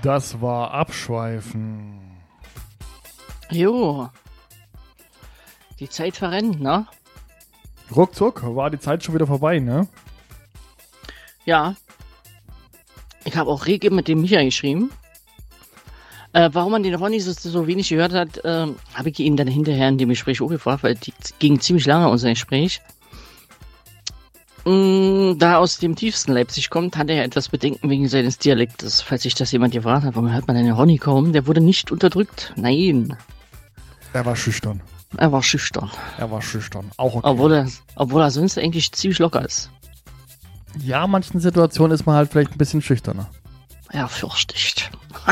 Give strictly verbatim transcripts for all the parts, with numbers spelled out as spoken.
Das war Abschweifen. Jo. Die Zeit verrennt, ne? Ruckzuck war die Zeit schon wieder vorbei, ne? Ja. Ich habe auch rege mit dem Micha geschrieben. Äh, warum man den Ronny so, so wenig gehört hat, äh, habe ich ihn dann hinterher in dem Gespräch auch gefragt, weil die ging ziemlich lange, unser Gespräch. Mm, da er aus dem tiefsten Leipzig kommt, hat er ja etwas Bedenken wegen seines Dialektes. Falls sich das jemand gefragt hat, warum hört man den Ronny kaum? Der wurde nicht unterdrückt. Nein. Er war schüchtern. Er war schüchtern. Er war schüchtern. Auch okay. Obwohl er, obwohl er sonst eigentlich ziemlich locker ist. Ja, in manchen Situationen ist man halt vielleicht ein bisschen schüchterner. Ja, fürchtig.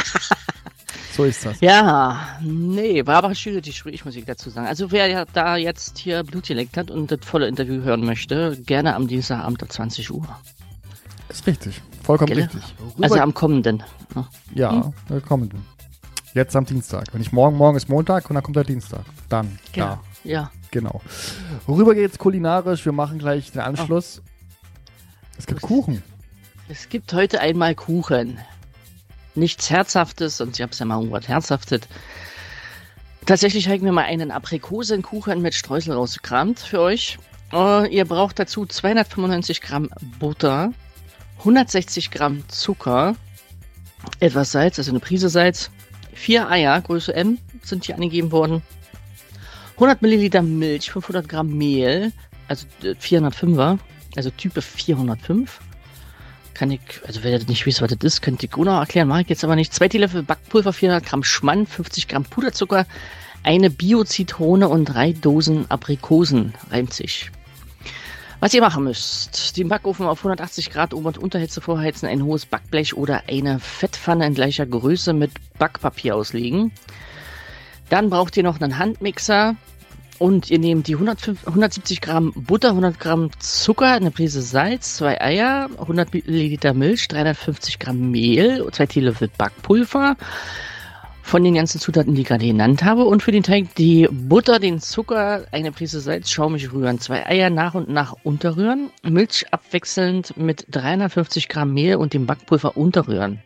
So ist das. Ja, nee, war aber ein schönes Gespräch, muss ich dazu sagen. Also wer ja da jetzt hier Blutdialekt hat und das volle Interview hören möchte, gerne am Dienstagabend um zwanzig Uhr. Ist richtig. Vollkommen Gell? richtig. Rüber Also am kommenden. Ne? ja, hm? kommenden. Jetzt am Dienstag. Wenn ich morgen, morgen ist Montag und dann kommt der Dienstag. Dann, Genau. ja. Ja. Genau. Worüber geht's kulinarisch? Wir machen gleich den Anschluss. Oh. Es gibt Kuchen. Es gibt heute einmal Kuchen. Nichts Herzhaftes, und ich habe es ja mal irgendwas Herzhaftes. Tatsächlich habe ich mir mal einen Aprikosenkuchen mit Streusel rausgekramt für euch. Uh, ihr braucht dazu zweihundertfünfundneunzig Gramm Butter, hundertsechzig Gramm Zucker, etwas Salz, also eine Prise Salz, vier Eier, Größe M, sind hier angegeben worden, hundert Milliliter Milch, fünfhundert Gramm Mehl, also vierhundertfünfer, also Type vierhundertfünf. Kann ich, also wer nicht weiß, was das ist, könnte ich auch noch erklären, mache ich jetzt aber nicht. Zwei Teelöffel Backpulver, vierhundert Gramm Schmand, fünfzig Gramm Puderzucker, eine Bio-Zitrone und drei Dosen Aprikosen, reimt sich. Was ihr machen müsst, den Backofen auf hundertachtzig Grad Ober- und Unterhitze vorheizen, ein hohes Backblech oder eine Fettpfanne in gleicher Größe mit Backpapier auslegen. Dann braucht ihr noch einen Handmixer. Und ihr nehmt die hundertsiebzig Gramm Butter, hundert Gramm Zucker, eine Prise Salz, zwei Eier, hundert Milliliter Milch, dreihundertfünfzig Gramm Mehl, zwei Teelöffel Backpulver von den ganzen Zutaten, die ich gerade genannt habe. Und für den Teig die Butter, den Zucker, eine Prise Salz, schaumig rühren, zwei Eier nach und nach unterrühren, Milch abwechselnd mit dreihundertfünfzig Gramm Mehl und dem Backpulver unterrühren.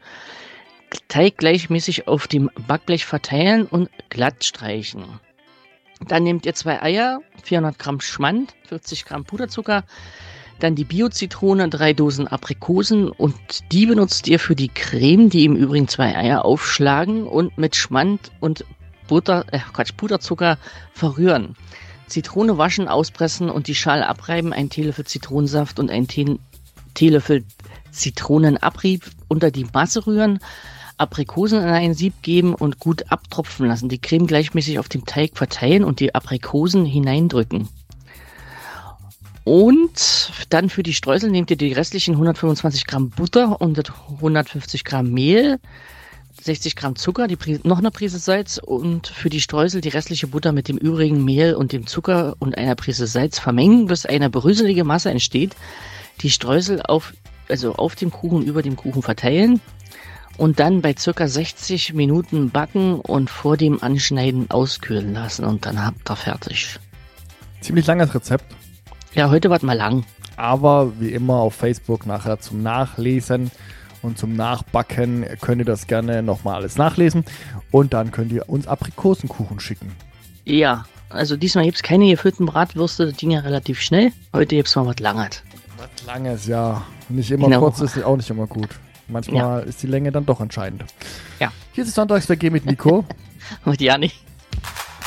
Teig gleichmäßig auf dem Backblech verteilen und glatt streichen. Dann nehmt ihr zwei Eier, vierhundert Gramm Schmand, fünfzig Gramm Puderzucker, dann die Bio-Zitrone, drei Dosen Aprikosen und die benutzt ihr für die Creme, die im Übrigen zwei Eier aufschlagen und mit Schmand und Butter, äh Quatsch, Puderzucker verrühren. Zitrone waschen, auspressen und die Schale abreiben, ein Teelöffel Zitronensaft und ein Tee- Teelöffel Zitronenabrieb unter die Masse rühren. Aprikosen in ein Sieb geben und gut abtropfen lassen. Die Creme gleichmäßig auf dem Teig verteilen und die Aprikosen hineindrücken. Und dann für die Streusel nehmt ihr die restlichen hundertfünfundzwanzig Gramm Butter und hundertfünfzig Gramm Mehl, sechzig Gramm Zucker, die Prise, noch eine Prise Salz und für die Streusel die restliche Butter mit dem übrigen Mehl und dem Zucker und einer Prise Salz vermengen, bis eine bröselige Masse entsteht. Die Streusel auf, also auf dem Kuchen über dem Kuchen verteilen. Und dann bei circa sechzig Minuten backen und vor dem Anschneiden auskühlen lassen und dann habt ihr fertig. Ziemlich langes Rezept. Ja, heute war es mal lang. Aber wie immer auf Facebook nachher zum Nachlesen und zum Nachbacken könnt ihr das gerne nochmal alles nachlesen. Und dann könnt ihr uns Aprikosenkuchen schicken. Ja, also diesmal gibt es keine gefüllten Bratwürste, das ging ja relativ schnell. Heute gibt es mal was Langes. Was Langes, ja. Nicht immer Genau. kurz ist auch nicht immer gut. Manchmal ja. ist die Länge dann doch entscheidend. Ja. Hier ist das Sonntagsvergehen mit Nico. Und ja nicht.